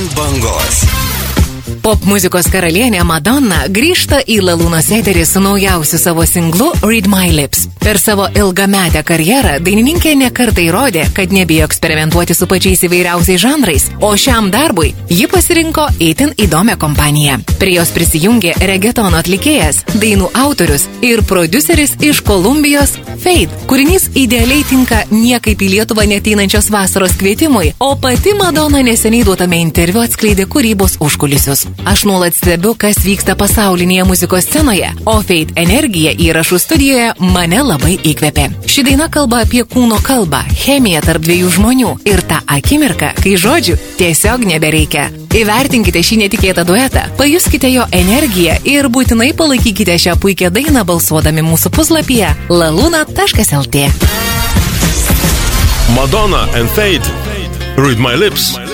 ant bangos. Pop muzikos karalienė Madonna grįžta į Lalūnos eterį su naujausiu savo singlu Read My Lips. Per savo ilgametę karjerą dainininkė nekartą įrodė, kad nebijo eksperimentuoti su pačiais įvairiausiais žanrais, o šiam darbui ji pasirinko itin įdomią kompaniją. Prie jos prisijungė reggaetono atlikėjas, dainų autorius ir prodiuseris iš Kolumbijos Fade. Kūrinys idealiai tinka niekaip į Lietuvą neteinančios vasaros kvietimui, o pati Madonna neseniai duotame interviu atskleidė kūrybos užkulisius. Aš nuolat stebiu, kas vyksta pasaulinėje muzikos scenoje, o Fade energija įrašų studijoje mane labai įkvėpė. Ši daina kalba apie kūno kalbą, chemiją tarp dviejų žmonių ir tą akimirką, kai žodžių tiesiog nebereikia. Įvertinkite šį netikėtą duetą, pajuskite jo energiją ir būtinai palaikykite šią puikią dainą balsuodami mūsų puslapyje laluna.lt. Madonna and Fade, Read My Lips.